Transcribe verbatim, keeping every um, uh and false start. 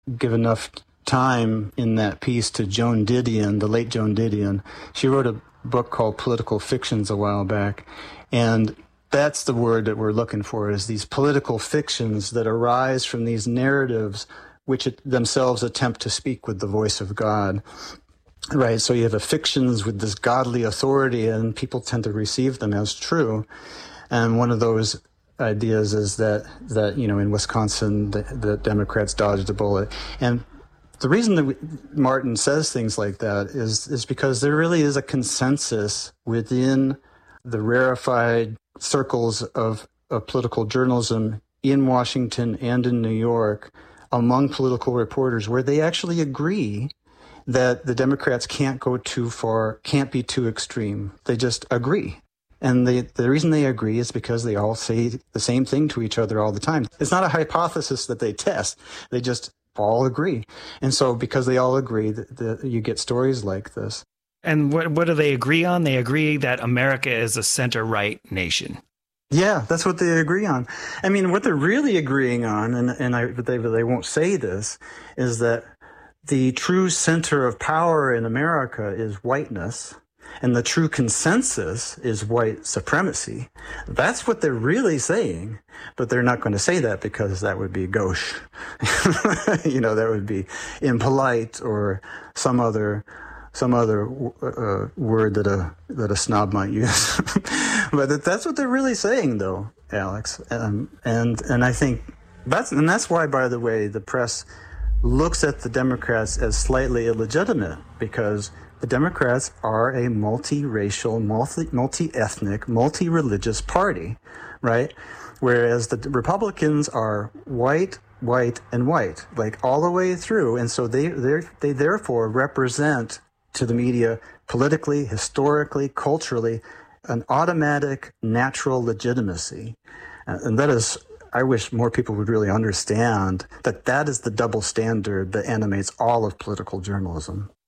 give enough time in that piece to Joan Didion, the late Joan Didion. She wrote a book called Political Fictions a while back, and that's the word that we're looking for, is these political fictions that arise from these narratives which themselves attempt to speak with the voice of God. Right, so you have a fictions with this godly authority, and people tend to receive them as true. And one of those ideas is that, that you know, in Wisconsin, the, the Democrats dodged a bullet. And the reason that we, Martin says things like that is, is because there really is a consensus within the rarefied circles of, of political journalism in Washington and in New York among political reporters where they actually agree that the Democrats can't go too far, can't be too extreme. They just agree. And they, the reason they agree is because they all say the same thing to each other all the time. It's not a hypothesis that they test. They just all agree. And so because they all agree, that the, you get stories like this. And what, what do they agree on? They agree that America is a center-right nation. Yeah, that's what they agree on. I mean, what they're really agreeing on, and, and I, but they, but they won't say this, is that the true center of power in America is whiteness, and the true consensus is white supremacy. That's what they're really saying, but they're not going to say that because that would be gauche. You know, that would be impolite or some other some other uh, word that a that a snob might use. But that's what they're really saying, though, Alex. Um, and and I think that's and that's why, by the way, the press looks at the Democrats as slightly illegitimate, because the Democrats are a multiracial, multi, multi-ethnic, multi-religious party, right? Whereas the Republicans are white, white, and white, like all the way through. And so they they therefore represent to the media politically, historically, culturally, an automatic, natural legitimacy. And that is, I wish more people would really understand that that is the double standard that animates all of political journalism.